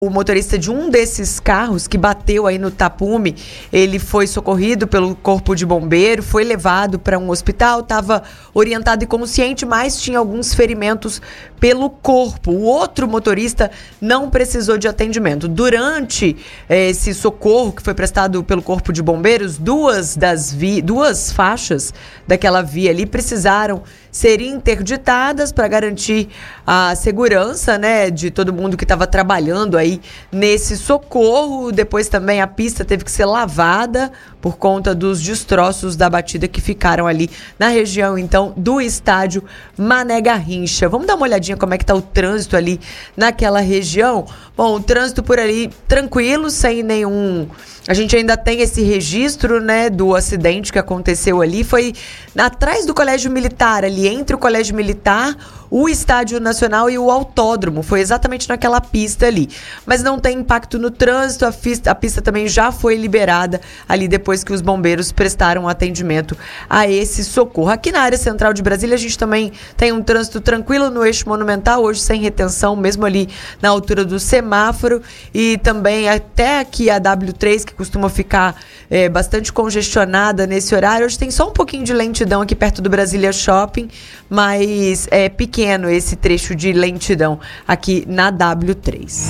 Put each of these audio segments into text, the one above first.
O motorista de um desses carros que bateu aí no tapume, ele foi socorrido pelo corpo de bombeiro, foi levado para um hospital, estava orientado e consciente, mas tinha alguns ferimentos pelo corpo. O outro motorista não precisou de atendimento. Durante esse socorro que foi prestado pelo corpo de bombeiros, duas faixas daquela via ali precisaram ser interditadas para garantir a segurança, né, de todo mundo que estava trabalhando aí nesse socorro. Depois também a pista teve que ser lavada por conta dos destroços da batida que ficaram ali na região, então, do estádio Mané Garrincha. Vamos dar uma olhadinha como é que tá o trânsito ali naquela região. Bom, o trânsito por ali tranquilo, sem nenhum... A gente ainda tem esse registro, né, do acidente que aconteceu ali. Foi atrás do Colégio Militar, ali entre o Colégio Militar, o Estádio Nacional e o Autódromo. Foi exatamente naquela pista ali. Mas não tem impacto no trânsito, a pista também já foi liberada ali depois que os bombeiros prestaram atendimento a esse socorro. Aqui na área central de Brasília, a gente também tem um trânsito tranquilo no eixo monumental, hoje sem retenção, mesmo ali na altura do semáforo. E também até aqui a W3, que costuma ficar bastante congestionada nesse horário. Hoje tem só um pouquinho de lentidão aqui perto do Brasília Shopping, mas é pequeno esse trecho de lentidão aqui na W3.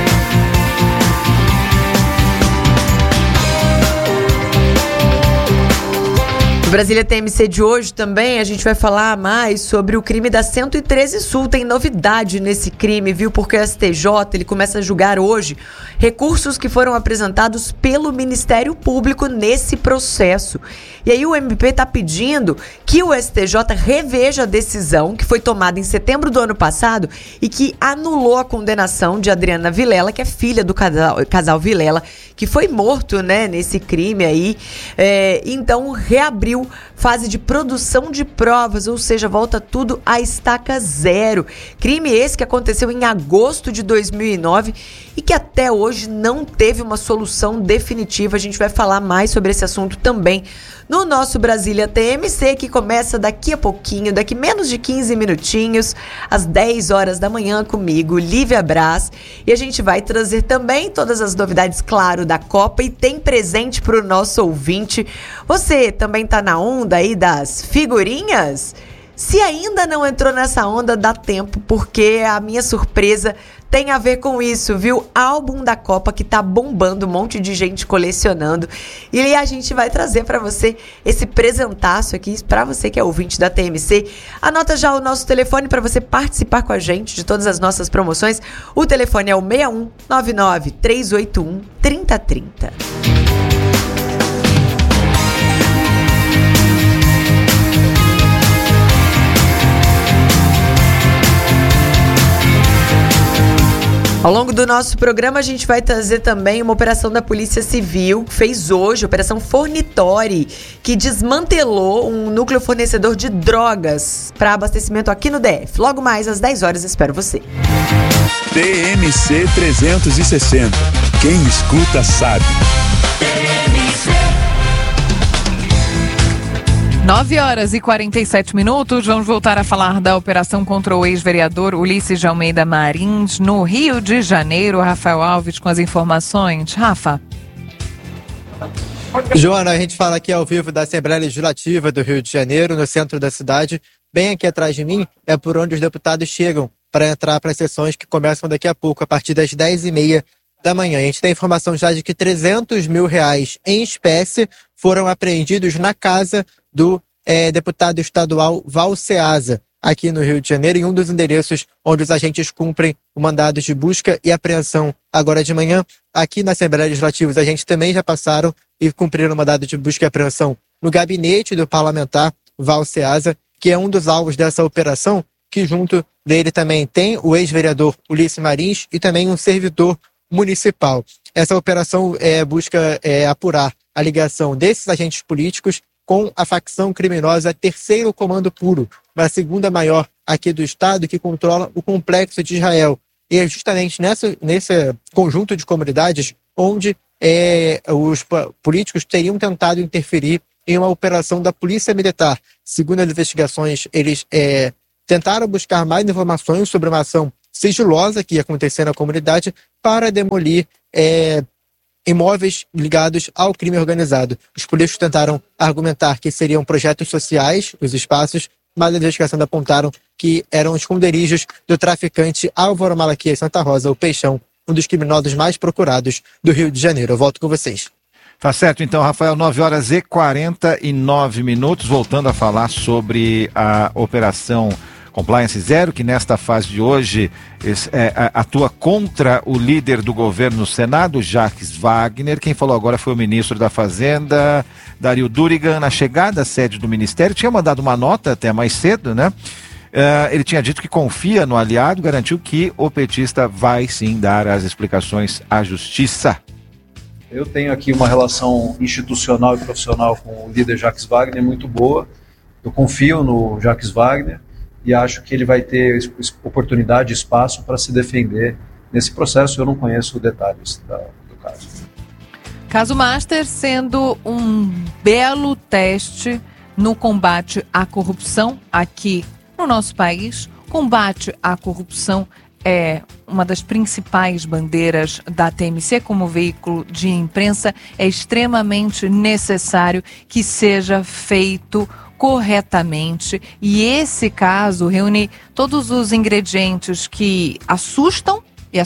Brasília TMC de hoje também, a gente vai falar mais sobre o crime da 113 Sul. Tem novidade nesse crime, viu? Porque o STJ, ele começa a julgar hoje recursos que foram apresentados pelo Ministério Público nesse processo. E aí o MP está pedindo que o STJ reveja a decisão que foi tomada em setembro do ano passado e que anulou a condenação de Adriana Vilela, que é filha do casal Vilela, que foi morto, né, nesse crime aí. Então reabriu fase de produção de provas, ou seja, volta tudo à estaca zero. Crime esse que aconteceu em agosto de 2009 e que até hoje não teve uma solução definitiva. A gente vai falar mais sobre esse assunto também no nosso Brasília TMC, que começa daqui a pouquinho, daqui menos de 15 minutinhos, às 10 horas da manhã, comigo, Lívia Braz. E a gente vai trazer também todas as novidades, claro, da Copa, e tem presente para o nosso ouvinte. Você também tá na onda aí das figurinhas? Se ainda não entrou nessa onda, dá tempo, porque a minha surpresa tem a ver com isso, viu? Álbum da Copa que tá bombando, um monte de gente colecionando. E a gente vai trazer para você esse presentaço aqui, para você que é ouvinte da TMC. Anota já o nosso telefone para você participar com a gente de todas as nossas promoções. O telefone é o 61 99 381 3030. Ao longo do nosso programa, a gente vai trazer também uma operação da Polícia Civil, que fez hoje, Operação Fornitori, que desmantelou um núcleo fornecedor de drogas para abastecimento aqui no DF. Logo mais, às 10 horas, espero você. TMC 360. Quem escuta sabe. 9h47. Vamos voltar a falar da operação contra o ex-vereador Ulisses de Almeida Marins, no Rio de Janeiro. Rafael Alves com as informações. Rafa. Joana, a gente fala aqui ao vivo da Assembleia Legislativa do Rio de Janeiro, no centro da cidade. Bem aqui atrás de mim é por onde os deputados chegam para entrar para as sessões que começam daqui a pouco, a partir das 10h30 da manhã. A gente tem informação já de que R$300 mil em espécie foram apreendidos na casa do deputado estadual Val Ceasa, aqui no Rio de Janeiro, em um dos endereços onde os agentes cumprem o mandado de busca e apreensão agora de manhã. Aqui na Assembleia Legislativa, os agentes também já passaram e cumpriram o mandado de busca e apreensão no gabinete do parlamentar Val Ceasa, que é um dos alvos dessa operação, que junto dele também tem o ex-vereador Ulisses Marins e também um servidor municipal. Essa operação busca apurar a ligação desses agentes políticos com a facção criminosa Terceiro Comando Puro, a segunda maior aqui do estado, que controla o complexo de Israel. E é justamente nesse conjunto de comunidades onde os políticos teriam tentado interferir em uma operação da Polícia Militar. Segundo as investigações, eles tentaram buscar mais informações sobre uma ação sigilosa que ia acontecer na comunidade para demolir imóveis ligados ao crime organizado. Os políticos tentaram argumentar que seriam projetos sociais, os espaços, mas a investigação apontaram que eram esconderijos do traficante Álvaro Malaquias Santa Rosa, o Peixão, um dos criminosos mais procurados do Rio de Janeiro. Eu volto com vocês. Tá certo, então, Rafael, 9h49, voltando a falar sobre a Operação Compliance Zero, que nesta fase de hoje atua contra o líder do governo no Senado, Jacques Wagner. Quem falou agora foi o ministro da Fazenda, Dario Durigan, na chegada à sede do Ministério. Tinha mandado uma nota até mais cedo, né? Ele tinha dito que confia no aliado, garantiu que o petista vai sim dar as explicações à Justiça. Eu tenho aqui uma relação institucional e profissional com o líder Jacques Wagner muito boa. Eu confio no Jacques Wagner e acho que ele vai ter oportunidade e espaço para se defender nesse processo. Eu não conheço detalhes do caso. Caso Master sendo um belo teste no combate à corrupção aqui no nosso país. Combate à corrupção é uma das principais bandeiras da TMC como veículo de imprensa. É extremamente necessário que seja feito corretamente, e esse caso reúne todos os ingredientes que assustam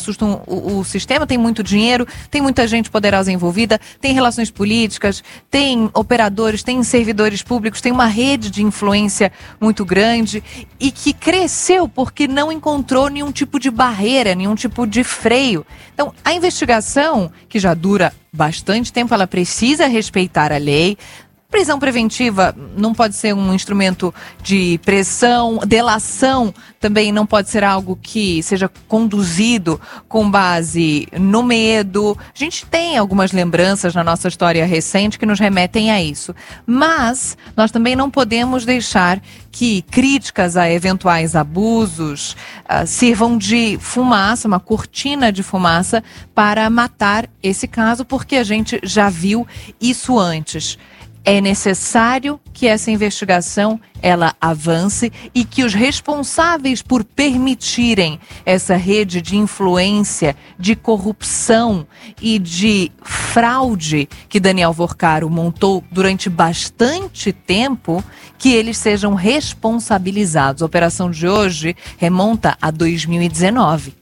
o sistema. Tem muito dinheiro, tem muita gente poderosa envolvida, tem relações políticas, tem operadores, tem servidores públicos, tem uma rede de influência muito grande e que cresceu porque não encontrou nenhum tipo de barreira, nenhum tipo de freio. Então, a investigação, que já dura bastante tempo, ela precisa respeitar a lei. Prisão preventiva não pode ser um instrumento de pressão, delação também não pode ser algo que seja conduzido com base no medo. A gente tem algumas lembranças na nossa história recente que nos remetem a isso, mas nós também não podemos deixar que críticas a eventuais abusos sirvam de fumaça, uma cortina de fumaça para matar esse caso, porque a gente já viu isso antes. É necessário que essa investigação ela avance e que os responsáveis por permitirem essa rede de influência, de corrupção e de fraude que Daniel Vorcaro montou durante bastante tempo, que eles sejam responsabilizados. A operação de hoje remonta a 2019.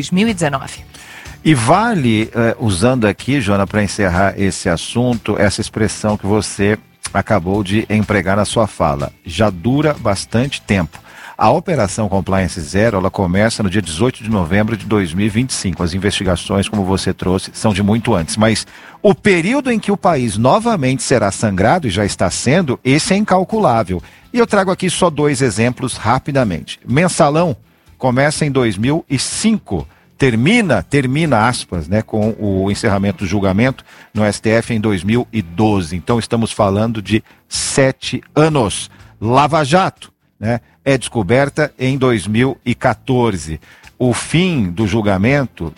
E vale, usando aqui, Joana, para encerrar esse assunto, essa expressão que você acabou de empregar na sua fala. Já dura bastante tempo. A Operação Compliance Zero, ela começa no dia 18 de novembro de 2025. As investigações, como você trouxe, são de muito antes. Mas o período em que o país novamente será sangrado, e já está sendo, esse é incalculável. E eu trago aqui só 2 exemplos rapidamente. Mensalão começa em 2005. Termina, aspas, né, com o encerramento do julgamento no STF em 2012. Então estamos falando de 7 anos. Lava Jato, né, é descoberta em 2014. O fim do julgamento,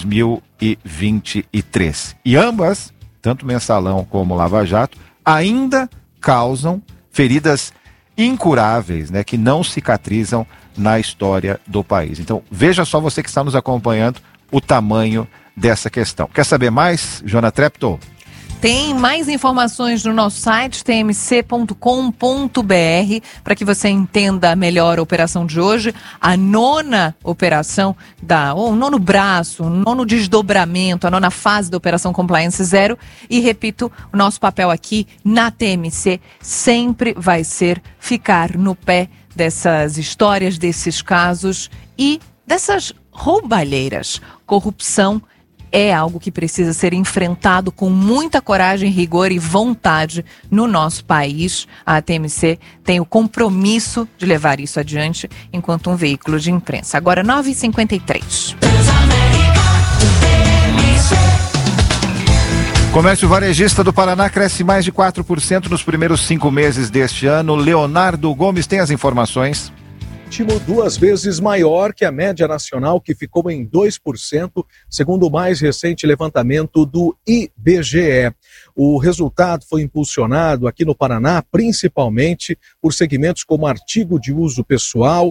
2023. E ambas, tanto Mensalão como Lava Jato, ainda causam feridas incuráveis, né, que não cicatrizam na história do país. Então, veja só, você que está nos acompanhando, o tamanho dessa questão. Quer saber mais, Joana Treptow? Tem mais informações no nosso site, tmc.com.br, para que você entenda melhor a operação de hoje. A 9ª operação, o 9º braço, o 9º desdobramento, a 9ª fase da Operação Compliance Zero. E repito, o nosso papel aqui na TMC sempre vai ser ficar no pé dessas histórias, desses casos e dessas roubalheiras. Corrupção é algo que precisa ser enfrentado com muita coragem, rigor e vontade no nosso país. A TMC tem o compromisso de levar isso adiante enquanto um veículo de imprensa. Agora, 9h53. Comércio varejista do Paraná cresce mais de 4% nos primeiros 5 meses deste ano. Leonardo Gomes tem as informações. Ritmo 2 vezes maior que a média nacional, que ficou em 2%, segundo o mais recente levantamento do IBGE. O resultado foi impulsionado aqui no Paraná, principalmente por segmentos como artigo de uso pessoal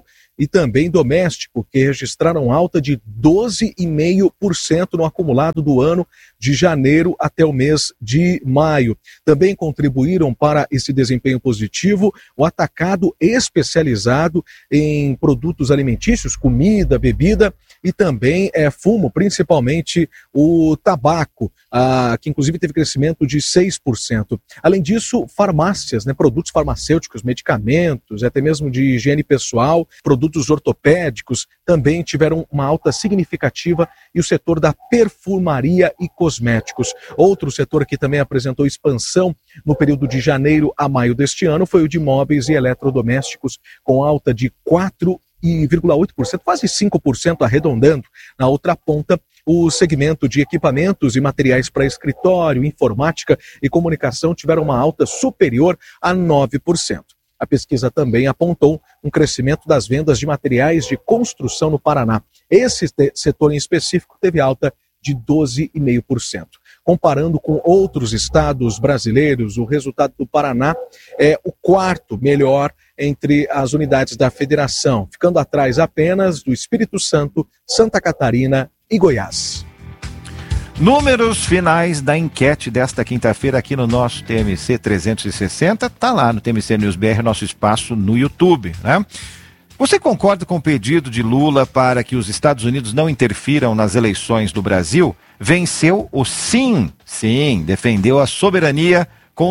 e também doméstico, que registraram alta de 12,5% no acumulado do ano de janeiro até o mês de maio. Também contribuíram para esse desempenho positivo o atacado especializado em produtos alimentícios, comida, bebida e também fumo, principalmente o tabaco, que inclusive teve crescimento de 6%. Além disso, farmácias, produtos farmacêuticos, medicamentos, até mesmo de higiene pessoal, produtos ortopédicos, também tiveram uma alta significativa, e o setor da perfumaria e cosméticos. Outro setor que também apresentou expansão no período de janeiro a maio deste ano foi o de móveis e eletrodomésticos, com alta de 4,8%, quase 5% arredondando. Na outra ponta, o segmento de equipamentos e materiais para escritório, informática e comunicação tiveram uma alta superior a 9%. A pesquisa também apontou um crescimento das vendas de materiais de construção no Paraná. Esse setor em específico teve alta de 12,5%. Comparando com outros estados brasileiros, o resultado do Paraná é o quarto melhor entre as unidades da federação, ficando atrás apenas do Espírito Santo, Santa Catarina e Goiás. Números finais da enquete desta quinta-feira aqui no nosso TMC 360, tá lá no TMC News BR, nosso espaço no YouTube, né? Você concorda com o pedido de Lula para que os Estados Unidos não interfiram nas eleições do Brasil? Venceu o sim, defendeu a soberania com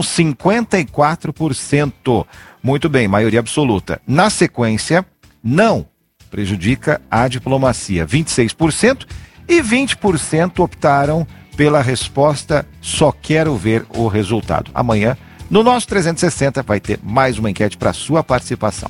54%. Muito bem, maioria absoluta. Na sequência, não, prejudica a diplomacia, 26%, e 20% optaram pela resposta só quero ver o resultado. Amanhã, no nosso 360, vai ter mais uma enquete para sua participação.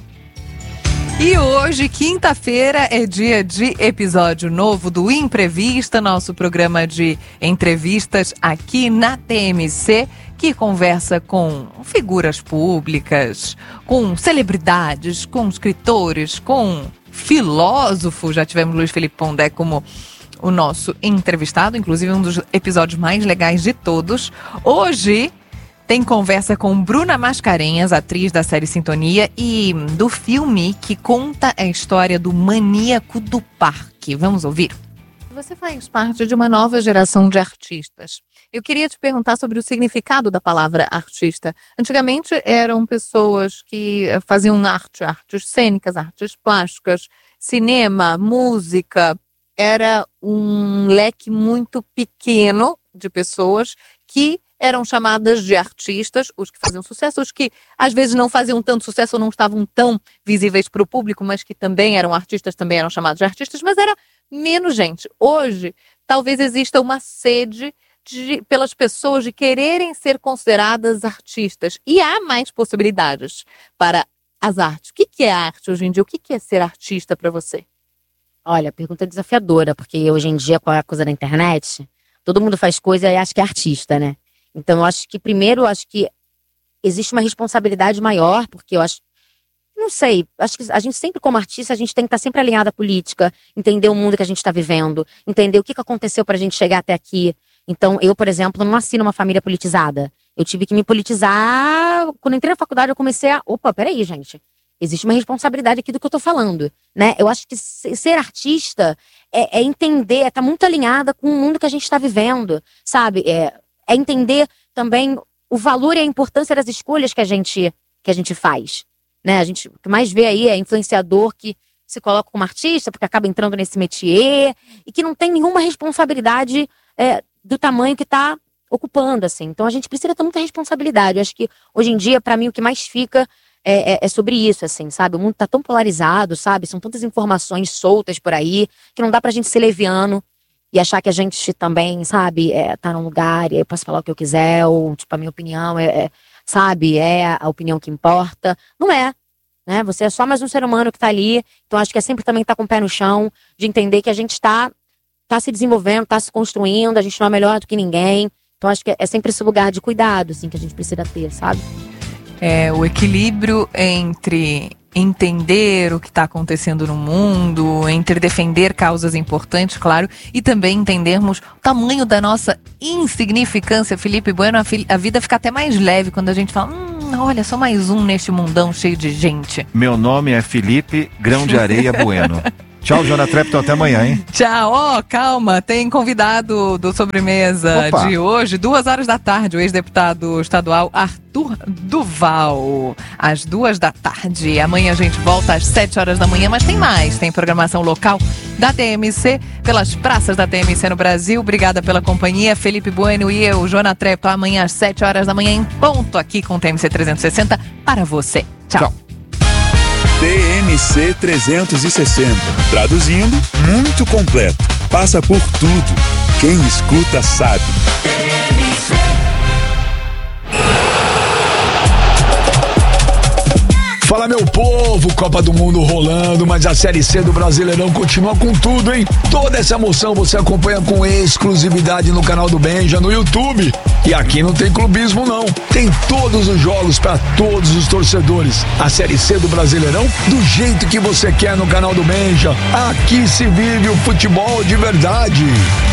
E hoje, quinta-feira, é dia de episódio novo do Imprevista, nosso programa de entrevistas aqui na TMC, que conversa com figuras públicas, com celebridades, com escritores, com filósofos. Já tivemos Luiz Felipe Pondé como o nosso entrevistado, inclusive um dos episódios mais legais de todos. Hoje tem conversa com Bruna Mascarenhas, atriz da série Sintonia e do filme que conta a história do maníaco do parque. Vamos ouvir? Você faz parte de uma nova geração de artistas. Eu queria te perguntar sobre o significado da palavra artista. Antigamente eram pessoas que faziam artes cênicas, artes plásticas, cinema, música. Era um leque muito pequeno de pessoas que eram chamadas de artistas, os que faziam sucesso, os que às vezes não faziam tanto sucesso ou não estavam tão visíveis para o público, mas que também eram artistas, também eram chamados de artistas, mas era menos gente. Hoje, talvez exista uma sede pelas pessoas de quererem ser consideradas artistas. E há mais possibilidades para as artes. O que é arte hoje em dia? O que é ser artista para você? Olha, a pergunta é desafiadora, porque hoje em dia, com a coisa da internet, todo mundo faz coisa e acha que é artista, né? Então, eu acho que, primeiro, existe uma responsabilidade maior, porque eu acho que a gente sempre, como artista, a gente tem que estar sempre alinhado à política, entender o mundo que a gente está vivendo, entender o que aconteceu para a gente chegar até aqui. Então, eu, por exemplo, não nasci numa família politizada. Eu tive que me politizar. Quando entrei na faculdade, eu comecei peraí, gente. Existe uma responsabilidade aqui do que eu tô falando, né? Eu acho que ser artista é entender, é estar muito alinhada com o mundo que a gente está vivendo, sabe? É entender também o valor e a importância das escolhas que a gente faz, né? A gente, o que mais vê aí é influenciador que se coloca como artista porque acaba entrando nesse métier e que não tem nenhuma responsabilidade do tamanho que está ocupando, assim. Então a gente precisa ter muita responsabilidade. Eu acho que hoje em dia, para mim, o que mais fica é sobre isso, assim, sabe? O mundo tá tão polarizado, sabe? São tantas informações soltas por aí que não dá pra gente ser leviano e achar que a gente também, sabe, tá num lugar e eu posso falar o que eu quiser, ou, tipo, a minha opinião sabe, é a opinião que importa. Não é, né? Você é só mais um ser humano que tá ali. Então acho que é sempre também estar com o pé no chão, de entender que a gente tá se desenvolvendo, tá se construindo, a gente não é melhor do que ninguém. Então acho que é sempre esse lugar de cuidado, assim, que a gente precisa ter, sabe? O equilíbrio entre entender o que está acontecendo no mundo, entre defender causas importantes, claro, e também entendermos o tamanho da nossa insignificância. Felipe Bueno, a vida fica até mais leve quando a gente fala, Olha, só mais um neste mundão cheio de gente. Meu nome é Felipe Grão de Areia Bueno. Tchau, Joana Trepton, até amanhã, hein? Tchau, calma, tem convidado do Sobremesa de hoje, 2 horas da tarde, o ex-deputado estadual Arthur Duval, às 2 da tarde. Amanhã a gente volta às 7 horas da manhã, mas tem mais, tem programação local da TMC, pelas praças da TMC no Brasil. Obrigada pela companhia, Felipe Bueno e eu, Joana Trepton, amanhã às 7 horas da manhã em ponto, aqui com o TMC 360 para você. Tchau. TMC 360. Traduzindo, muito completo. Passa por tudo. Quem escuta sabe. Fala, meu povo, Copa do Mundo rolando, mas a Série C do Brasileirão continua com tudo, hein? Toda essa emoção você acompanha com exclusividade no canal do Benja, no YouTube. E aqui não tem clubismo, não. Tem todos os jogos para todos os torcedores. A Série C do Brasileirão, do jeito que você quer no canal do Benja. Aqui se vive o futebol de verdade.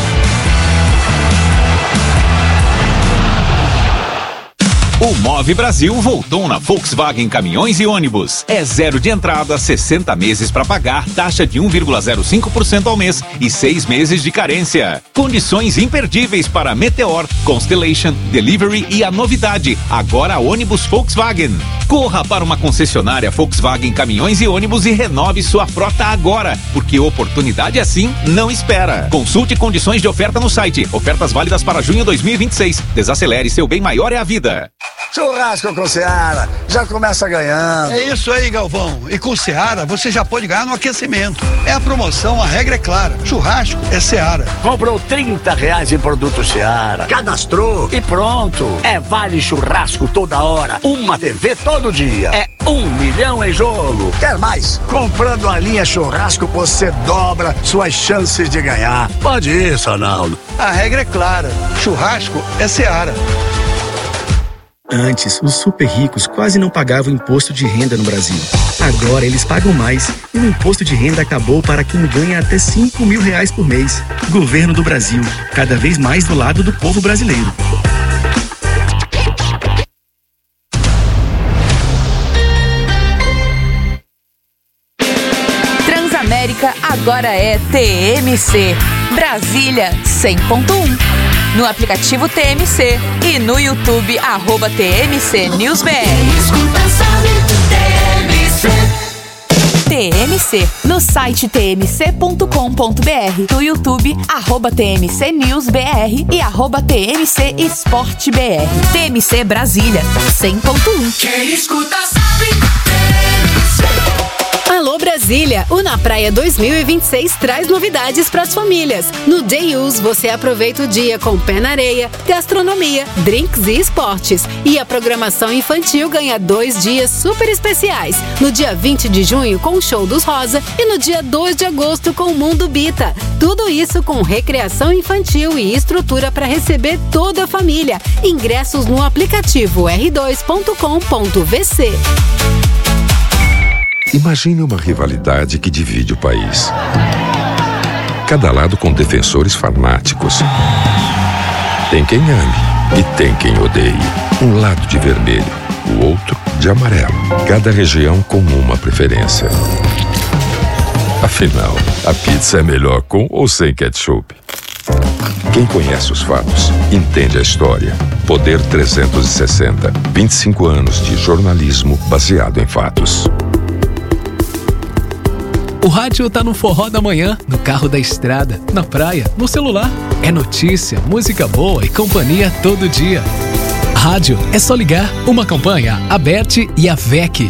O Move Brasil voltou na Volkswagen Caminhões e Ônibus. É 0 de entrada, 60 meses para pagar, taxa de 1,05% ao mês e 6 meses de carência. Condições imperdíveis para Meteor, Constellation, Delivery e a novidade, agora ônibus Volkswagen. Corra para uma concessionária Volkswagen Caminhões e Ônibus e renove sua frota agora, porque oportunidade assim não espera. Consulte condições de oferta no site. Ofertas válidas para junho 2026. Desacelere, seu bem maior é a vida. Churrasco com Seara, já começa ganhando. É isso aí, Galvão. E com Seara, você já pode ganhar no aquecimento. É a promoção, a regra é clara. Churrasco é Seara. Comprou R$30 em produto Seara, cadastrou e pronto. É vale churrasco toda hora, uma TV todo dia. É 1 milhão em jogo. Quer mais? Comprando a linha churrasco, você dobra suas chances de ganhar. Pode ir, Sonaldo. A regra é clara. Churrasco é Seara. Antes, os super ricos quase não pagavam imposto de renda no Brasil. Agora eles pagam mais e o imposto de renda acabou para quem ganha até R$5 mil por mês. Governo do Brasil, cada vez mais do lado do povo brasileiro. Transamérica agora é TMC. Brasília 100.1. No aplicativo TMC e no YouTube, @TMC News BR. TMC, no site tmc.com.br, no YouTube, @TMC News BR e @TMC Esporte BR. TMC Brasília 100.1. Quem escuta sabe. TMC. Alô Brasília, o Na Praia 2026 traz novidades para as famílias. No Day Use você aproveita o dia com pé na areia, gastronomia, drinks e esportes. E a programação infantil ganha 2 dias super especiais. No dia 20 de junho com o Show dos Rosa e no dia 2 de agosto com o Mundo Bita. Tudo isso com recreação infantil e estrutura para receber toda a família. Ingressos no aplicativo r2.com.vc. Imagine uma rivalidade que divide o país. Cada lado com defensores fanáticos. Tem quem ame e tem quem odeie. Um lado de vermelho, o outro de amarelo. Cada região com uma preferência. Afinal, a pizza é melhor com ou sem ketchup? Quem conhece os fatos, entende a história. Poder 360. 25 anos de jornalismo baseado em fatos. O rádio tá no forró da manhã, no carro da estrada, na praia, no celular. É notícia, música boa e companhia todo dia. Rádio é só ligar. Uma campanha, a BERT e a VEC.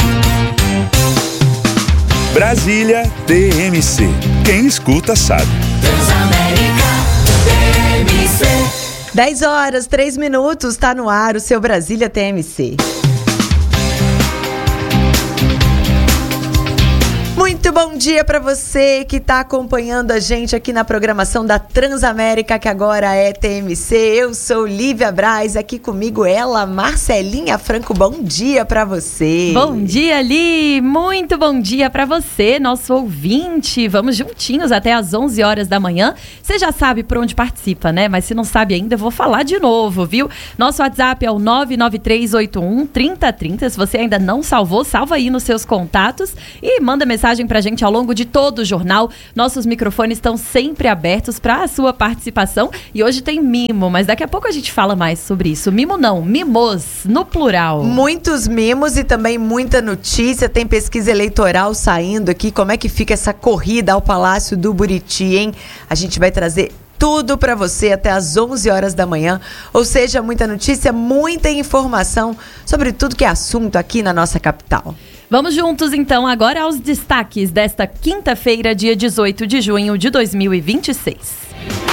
Brasília TMC. Quem escuta sabe. Transamérica TMC. 10 horas, 3 minutos, tá no ar o seu Brasília TMC. Muito bom bom dia para você que está acompanhando a gente aqui na programação da Transamérica, que agora é TMC. Eu sou Lívia Braz, aqui comigo ela, Marcelinha Franco. Bom dia para você. Bom dia, Li. Muito bom dia para você, nosso ouvinte. Vamos juntinhos até às 11 horas da manhã. Você já sabe por onde participa, né? Mas se não sabe ainda, eu vou falar de novo, viu? Nosso WhatsApp é o 993813030. Se você ainda não salvou, salva aí nos seus contatos e manda mensagem pra gente ao longo de todo o jornal. Nossos microfones estão sempre abertos para a sua participação. E hoje tem mimo, mas daqui a pouco a gente fala mais sobre isso. Mimo não, mimos, no plural. Muitos mimos e também muita notícia. Tem pesquisa eleitoral saindo aqui. Como é que fica essa corrida ao Palácio do Buriti, hein? A gente vai trazer tudo para você até às 11 horas da manhã. Ou seja, muita notícia, muita informação sobre tudo que é assunto aqui na nossa capital. Vamos juntos, então, agora aos destaques desta quinta-feira, dia 18 de junho de 2026.